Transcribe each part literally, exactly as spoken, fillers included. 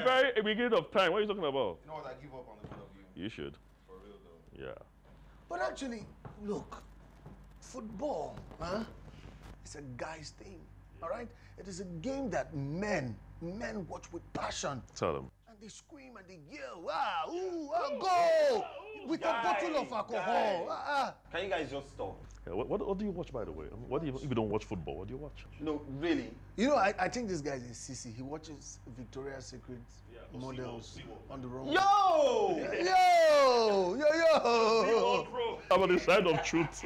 very beginning of time. What are you talking about? You know what? I give up on the both of you. You should. For real though. Yeah. But actually, look, football, huh? It's a guy's thing, all right? It is a game that men, men watch with passion. Tell them. And they scream and they yell, ah, ooh, ah, go! With Guys, a bottle of alcohol. Ah, ah. Can you guys just stop? Yeah, what, what, what do you watch, by the way? What do you, if you don't watch football, what do you watch? No, really. You know, I, I think this guy's in C C. He watches Victoria's Secret models on the road. Yo! Yo! Yo, yo! I'm on the side of truth.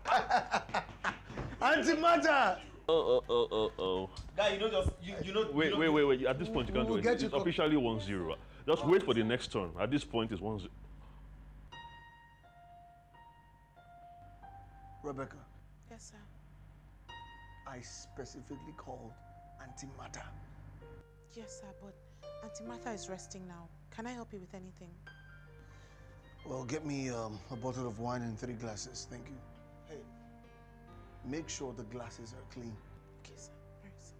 Antimatter! Oh, oh, oh, oh, oh. Guy, you know just, you, you know... Wait, you know, wait, wait, wait. At this point, you can't We'll do get it. It's you officially one zero. Just wait for the next turn. At this point, it's one zero. Rebecca, Yes, sir. I specifically called antimatter. Yes, sir, but Auntie Martha is resting now. Can I help you with anything? Well, get me um, a bottle of wine and three glasses. Thank you. Hey, make sure the glasses are clean. Okay, sir. Right, sir.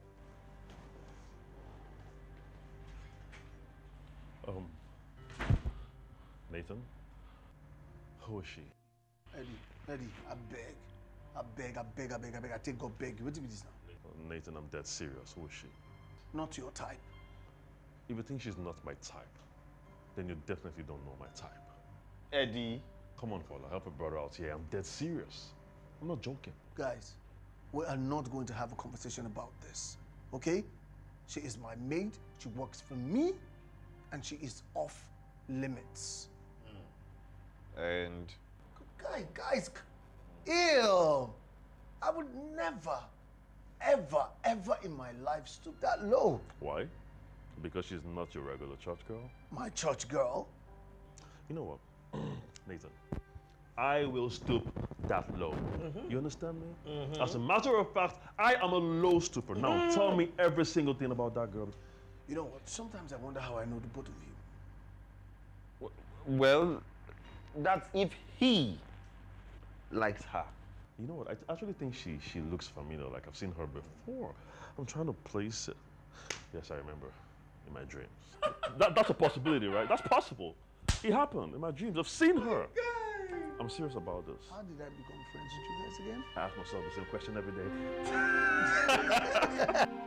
Um, Nathan, who is she? Eddie, Eddie, I beg. I beg, I beg, I beg, I beg. I take God beg you. What do you mean this now? Nathan, I'm dead serious. Who is she? Not your type. If you think she's not my type, then you definitely don't know my type. Eddie. Come on, Paula, help a brother out here. I'm dead serious. I'm not joking. Guys, we are not going to have a conversation about this, okay? She is my maid, she works for me, and she is off limits. And... Guys, guys, ew! I would never, ever, ever in my life stoop that low. Why? Because she's not your regular church girl? My church girl? You know what, Nathan? I will stoop that low. Mm-hmm. You understand me? Mm-hmm. As a matter of fact, I am a low stooper. Now, mm-hmm. tell me every single thing about that girl. You know what? Sometimes I wonder how I know the both of you. Well, that's if he likes her. You know what? I actually think she she looks familiar. Like I've seen her before. I'm trying to place it. Yes, I remember. In my dreams. that, that's a possibility, right? That's possible. It happened in my dreams. I've seen her. Oh, I'm serious about this. How did I become friends with you guys again? I ask myself the same question every day.